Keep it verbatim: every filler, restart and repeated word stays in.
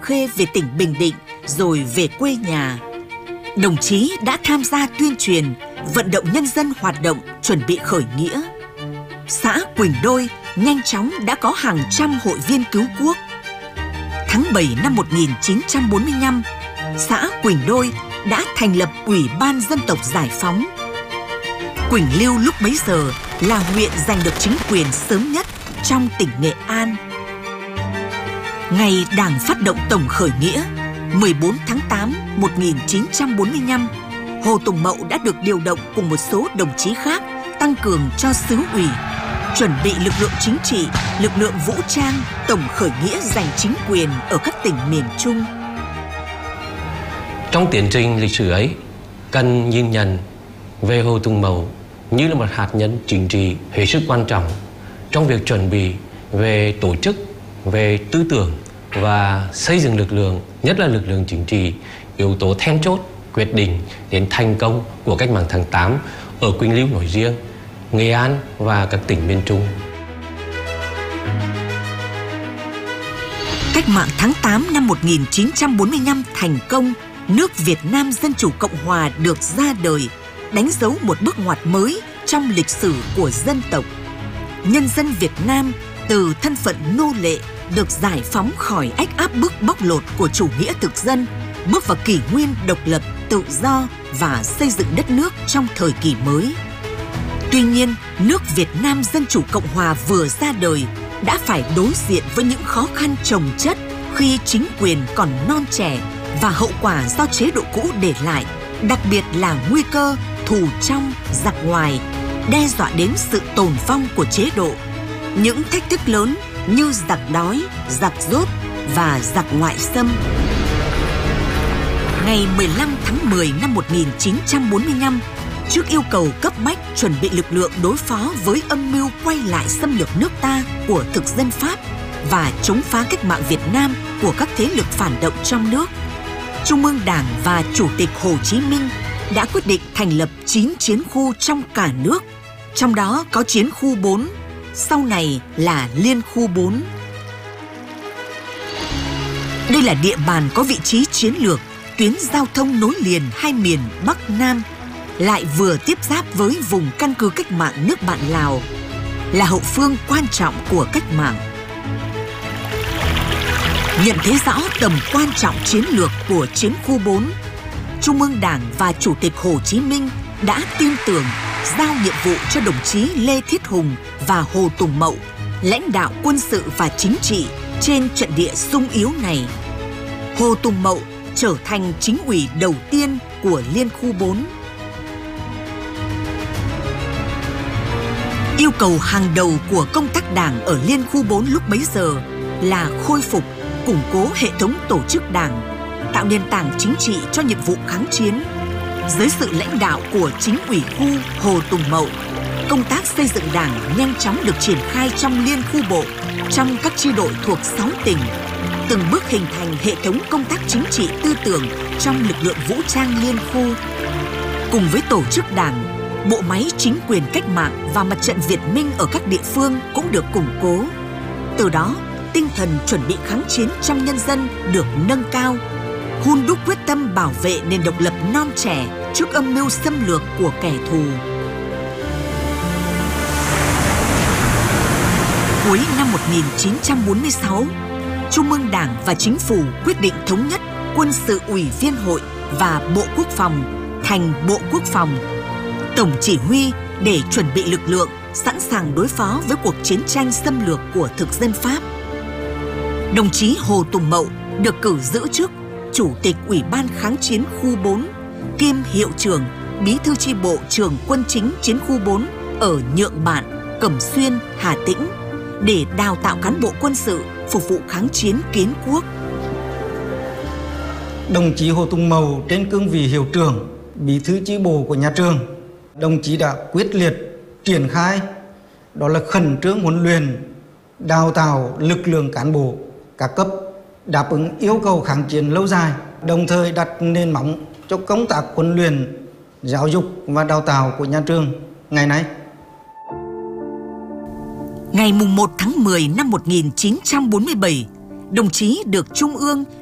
Khê về tỉnh Bình Định rồi về quê nhà. Đồng chí đã tham gia tuyên truyền, vận động nhân dân hoạt động chuẩn bị khởi nghĩa. Xã Quỳnh Đôi nhanh chóng đã có hàng trăm hội viên cứu quốc. Tháng bảy năm một nghìn chín trăm bốn mươi lăm, xã Quỳnh Đôi đã thành lập Ủy ban Dân tộc Giải phóng. Quỳnh Lưu lúc bấy giờ là huyện giành được chính quyền sớm nhất trong tỉnh Nghệ An. Ngày Đảng phát động tổng khởi nghĩa mười bốn tháng tám một nghìn chín trăm bốn mươi lăm, Hồ Tùng Mậu đã được điều động cùng một số đồng chí khác tăng cường cho xứ ủy, chuẩn bị lực lượng chính trị, lực lượng vũ trang tổng khởi nghĩa giành chính quyền ở các tỉnh miền Trung. Trong tiến trình lịch sử ấy, cần nhìn nhận về Hồ Tùng Mậu như là một hạt nhân chính trị hết sức quan trọng trong việc chuẩn bị về tổ chức, về tư tưởng và xây dựng lực lượng, nhất là lực lượng chính trị, yếu tố then chốt quyết định đến thành công của cách mạng tháng tám ở Quỳnh Lưu nói riêng, Nghệ An và các tỉnh miền Trung. Cách mạng tháng tám năm một nghìn chín trăm bốn mươi lăm thành công, nước Việt Nam Dân Chủ Cộng Hòa được ra đời, đánh dấu một bước ngoặt mới trong lịch sử của dân tộc. Nhân dân Việt Nam từ thân phận nô lệ được giải phóng khỏi ách áp bức bóc lột của chủ nghĩa thực dân, bước vào kỷ nguyên độc lập, tự do và xây dựng đất nước trong thời kỳ mới. Tuy nhiên, nước Việt Nam Dân Chủ Cộng Hòa vừa ra đời đã phải đối diện với những khó khăn chồng chất khi chính quyền còn non trẻ và hậu quả do chế độ cũ để lại, đặc biệt là nguy cơ thù trong, giặc ngoài, đe dọa đến sự tồn vong của chế độ. Những thách thức lớn như giặc đói, giặc rốt và giặc ngoại xâm. Ngày mười lăm tháng mười năm một nghìn chín trăm bốn mươi lăm, trước yêu cầu cấp bách chuẩn bị lực lượng đối phó với âm mưu quay lại xâm lược nước ta của thực dân Pháp và chống phá cách mạng Việt Nam của các thế lực phản động trong nước, Trung ương Đảng và Chủ tịch Hồ Chí Minh đã quyết định thành lập chín chiến khu trong cả nước, trong đó có chiến khu bốn, sau này là Liên khu bốn. Đây là địa bàn có vị trí chiến lược, tuyến giao thông nối liền hai miền Bắc Nam, lại vừa tiếp giáp với vùng căn cứ cách mạng nước bạn Lào, là hậu phương quan trọng của cách mạng. Nhận thấy rõ tầm quan trọng chiến lược của chiến khu bốn, Trung ương Đảng và Chủ tịch Hồ Chí Minh đã tin tưởng giao nhiệm vụ cho đồng chí Lê Thiết Hùng và Hồ Tùng Mậu lãnh đạo quân sự và chính trị trên trận địa xung yếu này. Hồ Tùng Mậu trở thành chính ủy đầu tiên của Liên khu bốn. Yêu cầu hàng đầu của công tác đảng ở Liên khu bốn lúc bấy giờ là khôi phục, củng cố hệ thống tổ chức đảng, tạo nền tảng chính trị cho nhiệm vụ kháng chiến. Dưới sự lãnh đạo của chính ủy khu Hồ Tùng Mậu, công tác xây dựng đảng nhanh chóng được triển khai trong Liên khu bộ, trong các chi đội thuộc sáu tỉnh, từng bước hình thành hệ thống công tác chính trị tư tưởng trong lực lượng vũ trang Liên khu. Cùng với tổ chức đảng, bộ máy chính quyền cách mạng và mặt trận Việt Minh ở các địa phương cũng được củng cố. Từ đó, tinh thần chuẩn bị kháng chiến trong nhân dân được nâng cao, hun đúc quyết tâm bảo vệ nền độc lập non trẻ trước âm mưu xâm lược của kẻ thù. Cuối năm một nghìn chín trăm bốn mươi sáu, Trung ương Đảng và Chính phủ quyết định thống nhất Quân sự Ủy viên Hội và Bộ Quốc phòng thành Bộ Quốc phòng, tổng chỉ huy để chuẩn bị lực lượng sẵn sàng đối phó với cuộc chiến tranh xâm lược của thực dân Pháp. Đồng chí Hồ Tùng Mậu được cử giữ chức Chủ tịch Ủy ban Kháng chiến khu bốn, kiêm Hiệu trưởng, Bí thư chi bộ Trường Quân chính Chiến khu bốn ở Nhượng Bạn, Cẩm Xuyên, Hà Tĩnh để đào tạo cán bộ quân sự phục vụ kháng chiến kiến quốc. Đồng chí Hồ Tùng Mậu trên cương vị hiệu trưởng, bí thư chi bộ của nhà trường, đồng chí đã quyết liệt triển khai đó là khẩn trương huấn luyện, đào tạo lực lượng cán bộ các cấp đáp ứng yêu cầu kháng chiến lâu dài, đồng thời đặt nền móng cho công tác huấn luyện, giáo dục và đào tạo của nhà trường ngày nay. Ngày mùng một tháng mười năm một nghìn chín trăm bốn mươi bảy, đồng chí được Trung ương